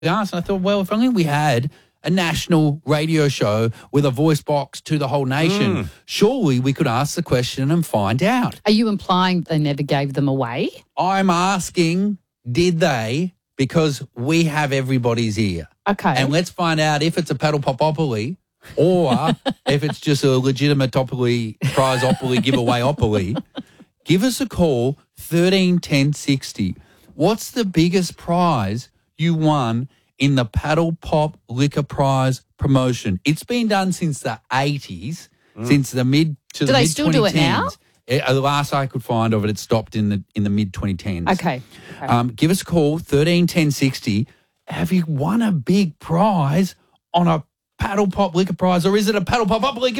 asked, and I thought, well, if only we had a national radio show with a voice box to the whole nation, surely we could ask the question and find out. Are you implying they never gave them away? I'm asking, did they? Because we have everybody's ear. Okay. And let's find out if it's a paddle popopoly or if it's just a legitimate prize-opoly, giveaway-opoly. Give us a call, 13 10 60. What's the biggest prize you won in the Paddle Pop Liquor Prize promotion? It's been done since the 80s, since the mid to the mid-2010s. Do they still do it now? The last I could find of it, it stopped in the mid-2010s. Okay. Give us a call, 13 10 60. Have you won a big prize on a Paddle Pop Liquor Prize, or is it a Paddle Pop Opoly